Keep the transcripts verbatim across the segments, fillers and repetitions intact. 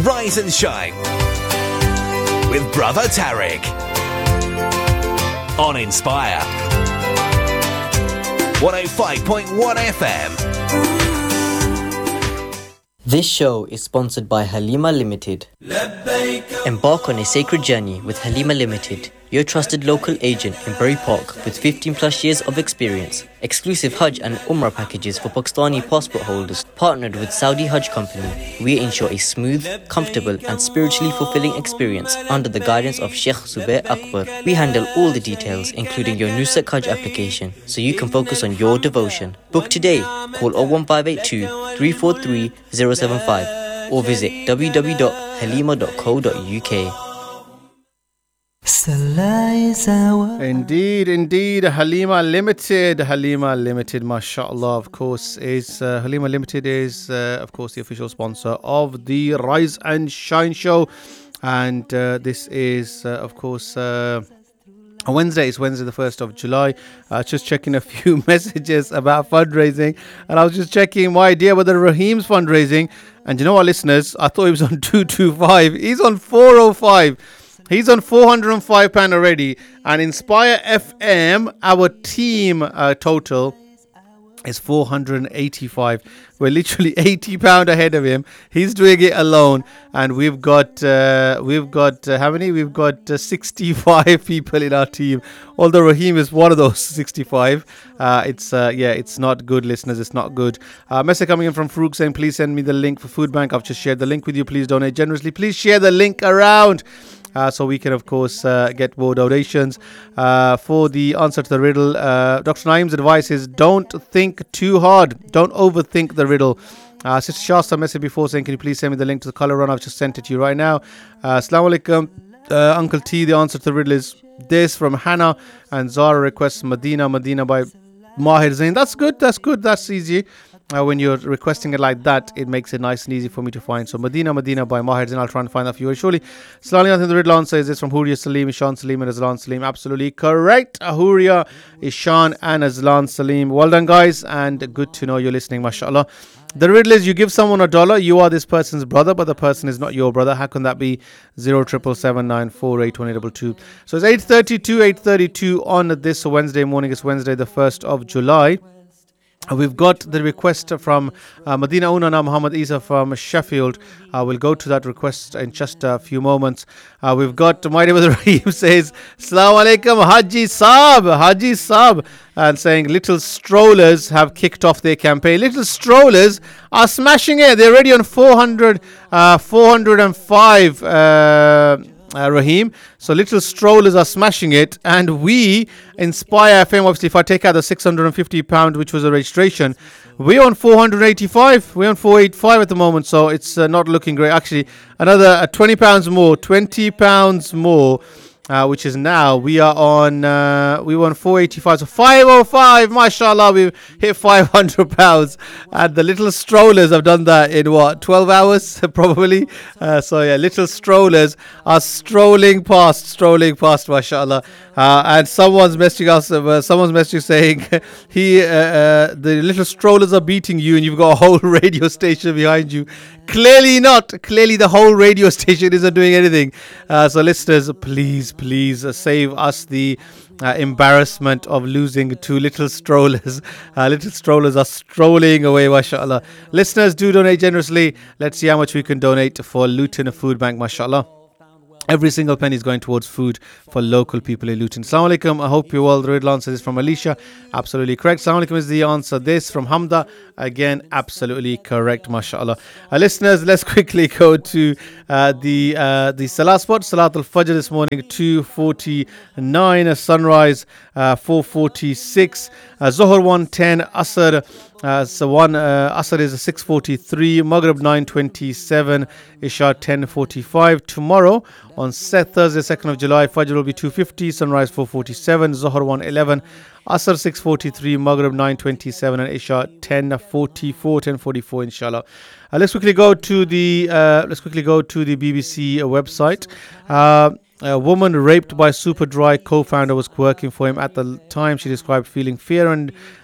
Rise and Shine with Brother Tariq on Inspire one oh five point one F M. This show is sponsored by Halima Limited. Embark on a sacred journey with Halima Limited, your trusted local agent in Bury Park with fifteen plus years of experience. Exclusive Hajj and Umrah packages for Pakistani passport holders. Partnered with Saudi Hajj Company, we ensure a smooth, comfortable and spiritually fulfilling experience under the guidance of Sheikh Zubair Akbar. We handle all the details, including your Nusuk Hajj application, so you can focus on your devotion. Book today. Call oh one five eight two, three four three, oh seven five or visit w w w dot halima dot co dot u k. Indeed, indeed, Halima Limited, Halima Limited, mashallah, of course, is uh, Halima Limited is, uh, of course, the official sponsor of the Rise and Shine show, and uh, this is, uh, of course, uh, Wednesday. It's Wednesday, the first of July. Uh, just checking a few messages about fundraising, and I was just checking my idea about the Raheem's fundraising, and you know what, listeners, I thought he was on two twenty-five. He's on four oh five. He's on four hundred five pounds already. And Inspire F M, our team uh, total is four hundred eighty-five. We're literally eighty pounds ahead of him. He's doing it alone. And we've got, uh, we've got uh, how many? We've got uh, sixty-five people in our team. Although Raheem is one of those sixty-five. Uh, it's, uh, yeah, it's not good, listeners. It's not good. Uh, message coming in from Farouk saying, please send me the link for Food Bank. I've just shared the link with you. Please donate generously. Please share the link around. Uh, so we can, of course, uh, get more donations. Uh, for the answer to the riddle, uh, Doctor Naeem's advice is don't think too hard. Don't overthink the riddle. Uh, Sister Shasta messaged before saying, can you please send me the link to the colour run? I've just sent it to you right now. Uh, Assalamu alaikum. Uh, Uncle T, the answer to the riddle is this from Hannah. And Zara requests Medina, Medina by Mahir Zain. That's good. That's good. That's easy. Uh, when you're requesting it like that, it makes it nice and easy for me to find. So Medina, Medina by Mahir Zain. I'll try and find that for you surely. Slightly, I think the riddle answer is this from Huria Salim, Ishan Salim and Azlan Salim. Absolutely correct. Huria, Ishan and Azlan Salim. Well done, guys, and good to know you're listening, mashallah. The riddle is you give someone a dollar, you are this person's brother, but the person is not your brother. How can that be? zero triple seven nine four eight one eight two two. So it's eight thirty-two, eight thirty-two on this Wednesday morning. It's Wednesday, the first of July. We've got the request from uh, Medina Unana Muhammad Isa from Sheffield. Uh, we'll go to that request in just a few moments. Uh, we've got Mighty Brother Rahim says, Assalamu alaikum, Haji Saab, Haji Saab, and saying little strollers have kicked off their campaign. Little strollers are smashing it. They're already on four hundred, uh, four hundred five. Uh, Uh, Raheem. So little strollers are smashing it, and we Inspire F M, obviously if I take out the six hundred fifty pounds which was a registration, we're on four hundred eighty-five. We're on four eighty-five at the moment, so it's uh, not looking great. Actually, another uh, twenty pounds more, twenty pounds more, uh, which is now we are on uh, we were on four eighty-five, so five oh five, mashallah, we've hit five hundred pounds, and the little strollers have done that in what, twelve hours probably. Uh, so yeah, little strollers are strolling past strolling past mashallah. Uh, and someone's messaging us uh, someone's messaging saying he uh, uh, the little strollers are beating you and you've got a whole radio station behind you. Clearly not. Clearly the whole radio station isn't doing anything. Uh, so listeners, please please uh, save us the uh, embarrassment of losing two little strollers. Uh, little strollers are strolling away, mashallah. Listeners, do donate generously. Let's see how much we can donate for Luton Food Bank, mashallah. Every single penny is going towards food for local people in Luton. Assalamu alaikum. I hope you're well. The riddle answer is from Alicia. Absolutely correct. Assalamu alaikum is the answer. This from Hamda. Again, absolutely correct. MashaAllah. Uh, listeners, let's quickly go to uh, the uh, the Salah spot. Salat al-Fajr this morning, two forty-nine. A sunrise, uh, four forty-six. Uh, Zohar one ten. Asr. Uh, so one uh, Asr is six forty-three, Maghrib nine twenty-seven, Isha ten forty-five. Tomorrow on Thursday second of July, Fajr will be two fifty, Sunrise four forty-seven, Zohar one eleven, Asr six forty-three, Maghrib nine twenty-seven, and Isha ten forty-four, ten forty-four, inshallah. Uh, let's quickly go to the uh, let's quickly go to the B B C website. Uh, A woman raped by Superdry co-founder was working for him. At the time, she described feeling fear and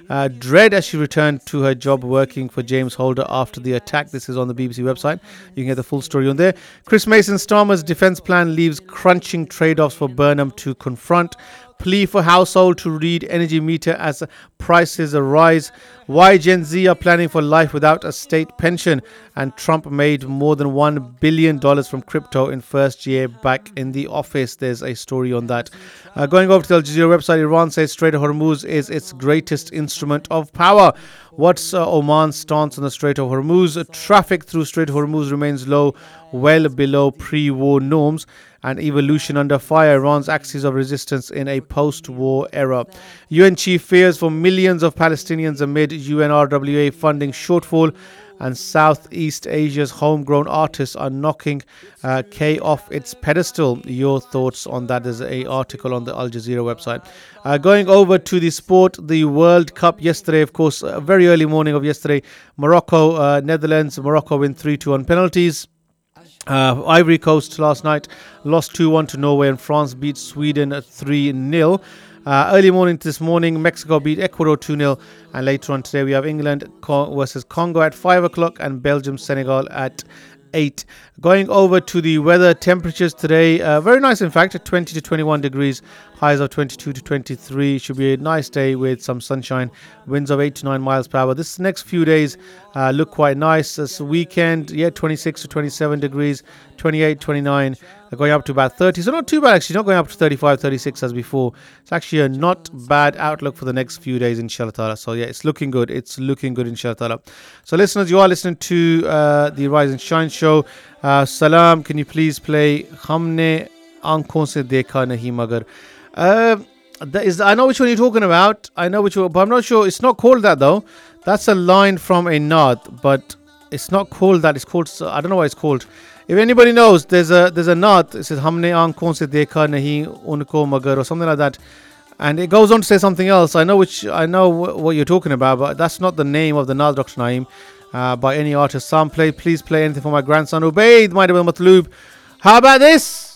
uh, dread as she returned to her job working for James Holder after the attack. This is on the B B C website. You can get the full story on there. Chris Mason Starmer's defence plan leaves crunching trade-offs for Burnham to confront. Plea for household to read energy meter as prices rise. Why Gen Z are planning for life without a state pension. And Trump made more than one billion dollars from crypto in first year back in the office. There's a story on that. Uh, going over to the Al Jazeera website, Iran says Strait of Hormuz is its greatest instrument of power. What's uh, Oman's stance on the Strait of Hormuz? Traffic through Strait of Hormuz remains low, well below pre-war norms. And evolution under fire, Iran's axis of resistance in a post-war era. U N chief fears for millions of Palestinians amid U N R W A funding shortfall. And Southeast Asia's homegrown artists are knocking uh, K off its pedestal. Your thoughts on that? There's an article on the Al Jazeera website. Uh, going over to the sport, the World Cup yesterday, of course, uh, very early morning of yesterday, Morocco, uh, Netherlands, Morocco win three two on penalties. Uh, Ivory Coast last night lost two one to Norway, and France beat Sweden three nil. Uh, early morning this morning, Mexico beat Ecuador two nil, and later on today we have England versus Congo at five o'clock and Belgium Senegal at eight. Going over to the weather, temperatures today, uh, very nice in fact, at twenty to twenty-one degrees, highs of twenty-two to twenty-three. Should be a nice day with some sunshine, winds of eight to nine miles per hour. This next few days uh, look quite nice. This weekend, yeah, twenty-six to twenty-seven degrees, twenty-eight, twenty-nine, going up to about thirty. So not too bad actually, not going up to thirty-five, thirty-six as before. It's actually a not bad outlook for the next few days, inshallah ta'ala. So yeah, it's looking good. It's looking good, inshallah ta'ala. So listeners, you are listening to uh, the Rise and Shine show. Uh, Salam, can you please play Humne Aankhon Se Dekha Nahi Magar? Uh, that is, I know which one you're talking about. I know which one, but I'm not sure. It's not called that though. That's a line from a Naat, but it's not called that. It's called, I don't know what it's called. If anybody knows, there's a there's a Naat. It says Humne Aankhon Se Dekha Nahi Unko Magar or something like that. And it goes on to say something else. I know which I know what you're talking about, but that's not the name of the Naat, Doctor Naeem. Uh, by any artist. Some play, please play anything for my grandson Ubaid, Matloob. How about this?